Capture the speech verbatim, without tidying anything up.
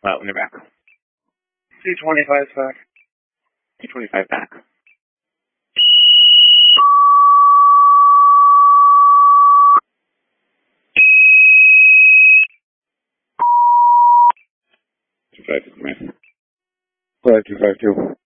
Uh, when they're back. two twenty-five back. two twenty-five back. two five two, command. five two five two.